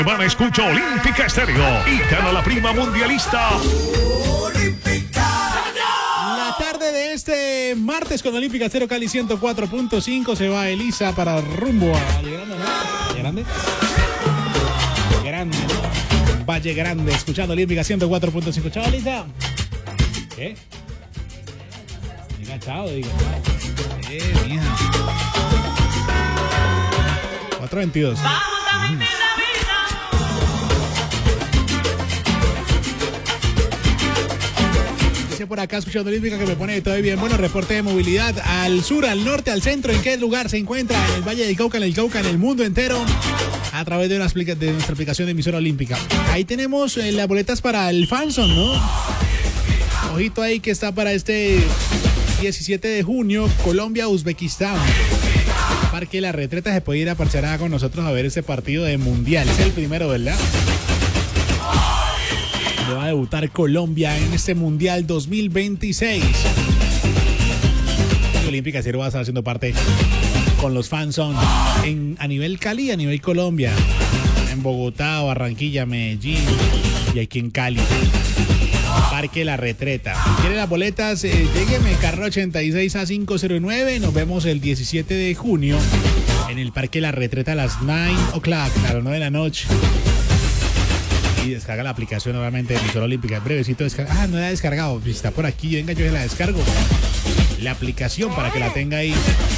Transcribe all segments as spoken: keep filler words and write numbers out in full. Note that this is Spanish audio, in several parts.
Van a escuchar Olímpica Estéreo y gana la prima mundialista. La tarde de este martes con Olímpica Estéreo Cali ciento cuatro punto cinco se va Elisa para rumbo a Valle Grande, ¿no? Valle Grande. Grande, ¿no? Valle Grande, escuchando Olímpica ciento cuatro punto cinco. Chao, Elisa. ¿Qué? Diga chao, diga chao. Eh, mija. cuatro veintidós. Mm. Por acá escuchando Olímpica que me pone todo bien. Bueno, reporte de movilidad al sur, al norte, al centro. ¿En qué lugar se encuentra? En el Valle del Cauca, en el Cauca, en el mundo entero, a través de, una, de nuestra aplicación de emisora olímpica. Ahí tenemos eh, las boletas para el Fanson, ¿no? Ojito ahí que está para este diecisiete de junio, Colombia-Uzbekistán. Parque La Retreta se puede ir a parchar con nosotros a ver ese partido de mundial. Es el primero, ¿verdad? Va a debutar Colombia en este Mundial dos mil veintiséis. Olímpica Estéreo va a estar haciendo parte con los Fanson en a nivel Cali, a nivel Colombia, en Bogotá, Barranquilla, Medellín y aquí en Cali. Parque La Retreta. ¿Quiere las boletas? Eh, llégueme, carro ochenta y seis a cinco cero nueve. Nos vemos el diecisiete de junio en el Parque La Retreta a las nueve o'clock, a las nueve de la noche. Y descarga la aplicación nuevamente de emisora olímpica. En brevecito descarga. Ah, no la he descargado. Si está por aquí, venga, yo se la descargo. La aplicación para que la tenga ahí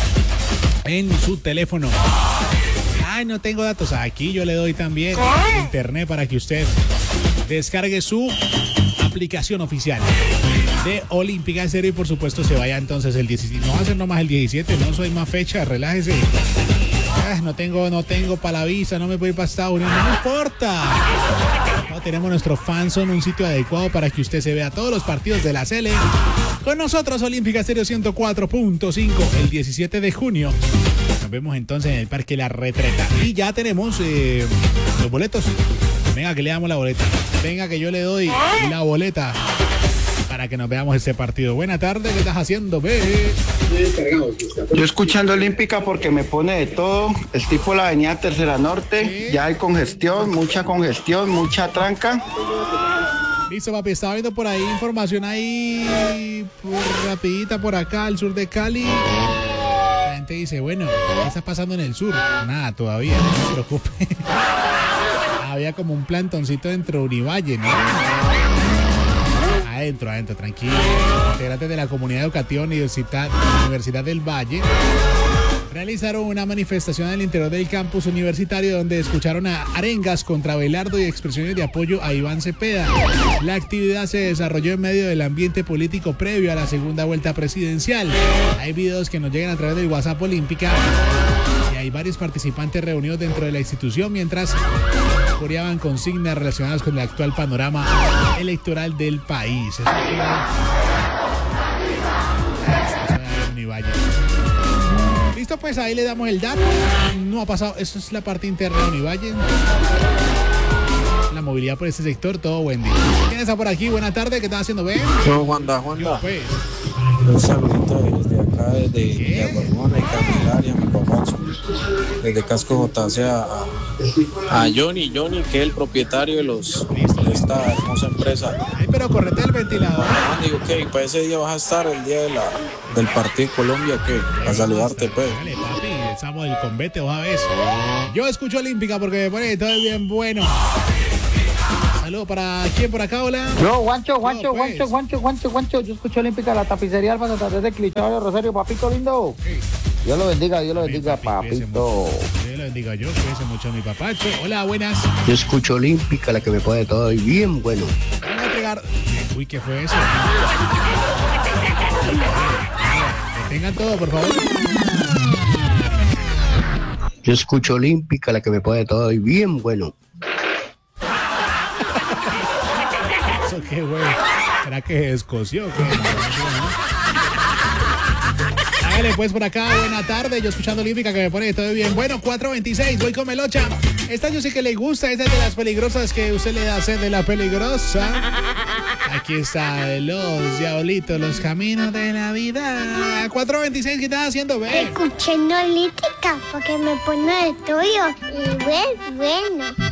en su teléfono. Ay, no tengo datos. Aquí yo le doy también internet para que usted descargue su aplicación oficial de Olímpica Estéreo y por supuesto se vaya entonces el diecisiete. No va a ser nomás el diecisiete, no soy más fecha, relájese. Ah, no tengo, no tengo para la visa, no me voy para Estados Unidos, no me importa. No, tenemos nuestro Fanson, un sitio adecuado para que usted se vea todos los partidos de la Sele. Con nosotros, Olímpica Estéreo ciento cuatro punto cinco, el diecisiete de junio. Nos vemos entonces en el Parque La Retreta. Y ya tenemos eh, los boletos. Venga, que le damos la boleta. Venga, que yo le doy la boleta para que nos veamos este partido. Buena tarde, ¿qué estás haciendo, ve? Yo escuchando Olímpica porque me pone de todo. El tipo la avenida Tercera Norte, ¿sí? Ya hay congestión, mucha congestión, mucha tranca. Listo, papi, estaba viendo por ahí información ahí, por, rapidita por acá, al sur de Cali. La gente dice, bueno, ¿qué está pasando en el sur? Nada, todavía, no se preocupe. Había como un plantoncito dentro de Univalle, ¿no? Adentro, adentro, tranquilo. Integrantes de la comunidad educativa Universidad, Universidad del Valle realizaron una manifestación al interior del campus universitario donde escucharon a arengas contra Belardo y expresiones de apoyo a Iván Cepeda. La actividad se desarrolló en medio del ambiente político previo a la segunda vuelta presidencial. Hay videos que nos llegan a través del WhatsApp Olímpica y hay varios participantes reunidos dentro de la institución mientras coreaban consignas relacionadas con el actual panorama electoral del país. Listo, pues ahí le damos el dato. No ha pasado, esto es la parte interna de Univalle. La movilidad por este sector, todo buen día. ¿Quién está por aquí? Buena tarde, ¿qué estás haciendo? ¿Ven? No, Juanda, Juanda. Pues. Un saludito desde acá, desde Villaguarmona y Candelaria, mi papacho. Desde Casco J C a, a Johnny, Johnny, que es el propietario de los de esta hermosa empresa. Ay, pero correte el ventilador. Ah, digo, ¿qué? ¿Para ese día vas a estar el día de la, del partido de Colombia? ¿Qué? Para saludarte, pues. Dale, papi, estamos del convete, otra vez. Yo escucho Olímpica porque me pone todo bien bueno. Saludos para quién por acá, hola. Yo, Juancho, Juancho, no, pues. Juancho, Juancho, Juancho, Juancho. Yo escucho Olímpica, la tapicería Alfa Santa Teresa de Clichado Rosario, papito lindo. Sí. Dios lo bendiga, Dios lo bendiga, papi, papito. Dios lo bendiga yo, cuídense mucho mi papacho. Hola, buenas. Yo escucho Olímpica, la que me pone todo y bien bueno. Voy a entregar. Uy, ¿qué fue eso? Detengan todo, por favor. Yo escucho Olímpica, la que me pone todo y bien bueno. Eso qué güey. ¿Será que se escoció? ¿Qué? Hágale pues por acá, buena tarde. Yo escuchando Olímpica que me pone todo bien. Bueno, cuatro veintiséis, voy con Melocha. Esta yo sé que le gusta, esta es de las peligrosas que usted le da sed de la peligrosa. Aquí está los diablitos, los caminos de la vida. cuatro veintiséis, ¿qué estás haciendo, ve? Escuchando Olímpica porque me pone de todo y bueno, bueno.